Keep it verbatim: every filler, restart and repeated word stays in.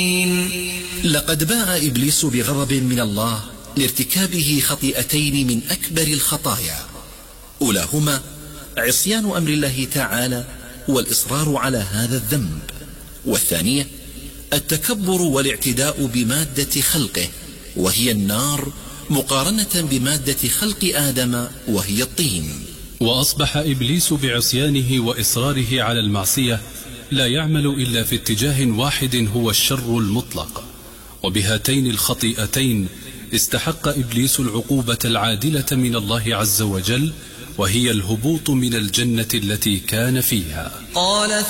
لقد باء إبليس بغضب من الله لارتكابه خطيئتين من أكبر الخطايا، أولاهما عصيان أمر الله تعالى والإصرار على هذا الذنب، والثانية التكبر والاعتداء بمادة خلقه وهي النار مقارنة بمادة خلق آدم وهي الطين. وأصبح إبليس بعصيانه وإصراره على المعصية لا يعمل إلا في اتجاه واحد هو الشر المطلق، وبهاتين الخطيئتين استحق إبليس العقوبة العادلة من الله عز وجل، وهي الهبوط من الجنة التي كان فيها. قال